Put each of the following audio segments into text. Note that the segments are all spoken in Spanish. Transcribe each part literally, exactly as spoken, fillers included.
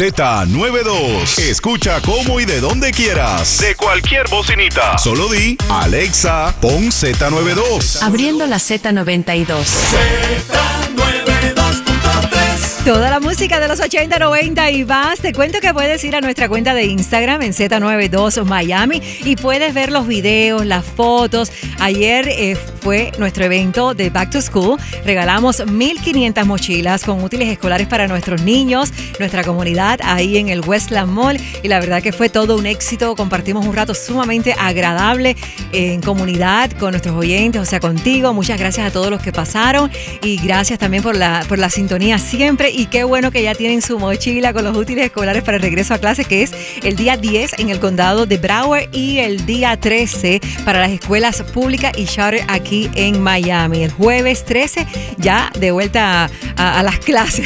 Z noventa y dos. Escucha cómo y de donde quieras. De cualquier bocinita. Solo di, Alexa, pon Z noventa y dos. Abriendo la Z noventa y dos. Z noventa y dos punto tres. Toda la música de los ochenta, noventa y más. Te cuento que puedes ir a nuestra cuenta de Instagram en Z noventa y dos Miami y puedes ver los videos, las fotos. Ayer eh, fue nuestro evento de Back to School. Regalamos mil quinientas mochilas con útiles escolares para nuestros niños, nuestra comunidad ahí en el Westland Mall. Y la verdad que fue todo un éxito. Compartimos un rato sumamente agradable en comunidad con nuestros oyentes, o sea, contigo. Muchas gracias a todos los que pasaron y gracias también por la, por la sintonía siempre. Y qué bueno que ya tienen su mochila con los útiles escolares para el regreso a clase, que es el día diez en el condado de Broward y el día trece para las escuelas públicas y charter aquí en Miami. El jueves trece ya de vuelta a, a, a las clases.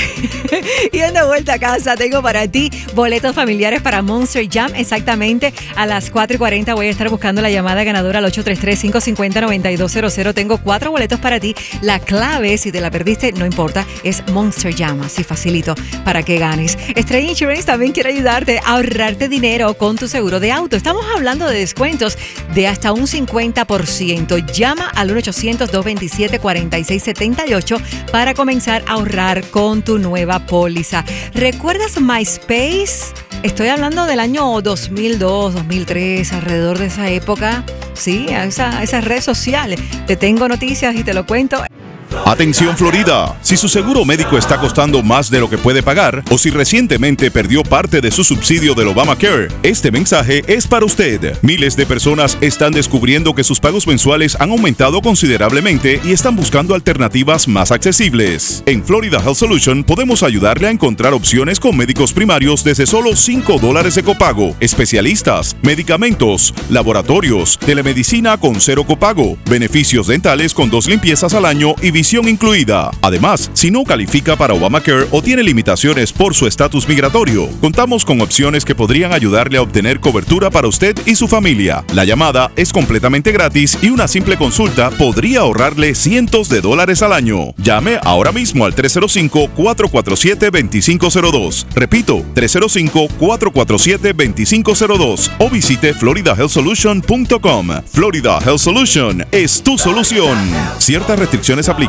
Y de vuelta a casa tengo para ti boletos familiares para Monster Jam. Exactamente a las cuatro y cuarenta voy a estar buscando la llamada ganadora al ocho tres tres, cinco cinco cero, nueve dos cero cero. Tengo cuatro boletos para ti. La clave, si te la perdiste, no importa, es Monster Jam. Así facilito para que ganes. Estrella Insurance también quiere ayudarte a ahorrarte dinero con tu seguro de auto. Estamos hablando de descuentos de hasta un cincuenta por ciento. Llama al uno ochocientos, dos veintisiete, cuarenta y seis setenta y ocho para comenzar a ahorrar con tu nueva póliza. ¿Recuerdas MySpace? Estoy hablando del año dos mil dos, dos mil tres, alrededor de esa época. Sí, a esa, a esas redes sociales. Te tengo noticias y te lo cuento. Atención Florida, si su seguro médico está costando más de lo que puede pagar o si recientemente perdió parte de su subsidio del Obamacare, este mensaje es para usted. Miles de personas están descubriendo que sus pagos mensuales han aumentado considerablemente y están buscando alternativas más accesibles. En Florida Health Solution podemos ayudarle a encontrar opciones con médicos primarios desde solo cinco dólares de copago, especialistas, medicamentos, laboratorios, telemedicina con cero copago, beneficios dentales con dos limpiezas al año y visión incluida. Además, si no califica para Obamacare o tiene limitaciones por su estatus migratorio, contamos con opciones que podrían ayudarle a obtener cobertura para usted y su familia. La llamada es completamente gratis y una simple consulta podría ahorrarle cientos de dólares al año. Llame ahora mismo al tres cero cinco, cuatro cuatro siete, dos cinco cero dos. Repito, tres cero cinco, cuatro cuatro siete, dos cinco cero dos o visite florida health solution punto com. Florida Health Solution es tu solución. Ciertas restricciones aplican.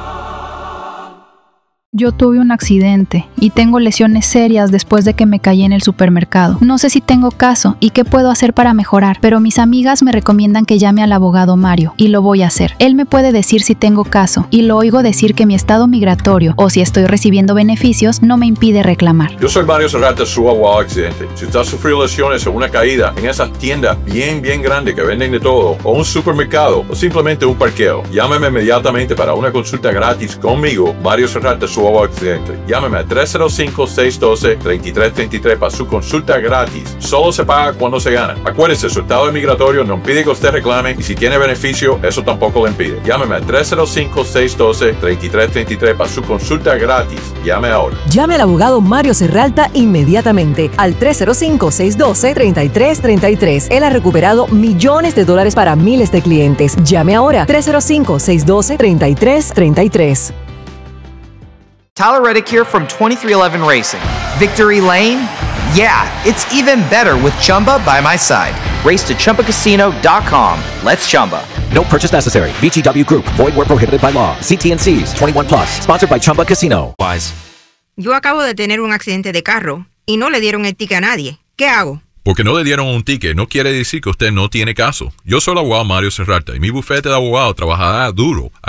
Yo tuve un accidente y tengo lesiones serias después de que me caí en el supermercado. No sé si tengo caso y qué puedo hacer para mejorar, pero mis amigas me recomiendan que llame al abogado Mario y lo voy a hacer. Él me puede decir si tengo caso y lo oigo decir que mi estado migratorio o si estoy recibiendo beneficios no me impide reclamar. Yo soy Mario Serrata, su abogado accidente. Si usted ha sufrido lesiones o una caída en esas tiendas bien, bien grandes que venden de todo, o un supermercado, o simplemente un parqueo, llámeme inmediatamente para una consulta gratis conmigo, Mario Serrata, su abogado accidente. Llámeme a tres cero cinco, seis uno dos, tres tres tres tres para su consulta gratis. Solo se paga cuando se gana. Acuérdese, su estado migratorio no impide que usted reclame y si tiene beneficio, eso tampoco le impide. Llámeme a tres cero cinco, seis uno dos, tres tres tres tres para su consulta gratis. Llame ahora. Llame al abogado Mario Serralta inmediatamente al tres cero cinco, seis uno dos, tres tres tres tres. Él ha recuperado millones de dólares para miles de clientes. Llame ahora. tres cero cinco, seis uno dos, tres tres tres tres. Tyler Reddick here from twenty-three eleven Racing. Victory Lane? Yeah, it's even better with Chumba by my side. Race to Chumba Casino dot com. Let's Chumba. No purchase necessary. V G W Group. Void where prohibited by law. C T and C's. twenty-one plus. Sponsored by Chumba Casino. Wise. Yo acabo de tener un accidente de carro y no le dieron el ticket a nadie. ¿Qué hago? Porque no le dieron un ticket no quiere decir que usted no tiene caso. Yo soy el abogado Mario Serrata y mi bufete de abogado trabajará duro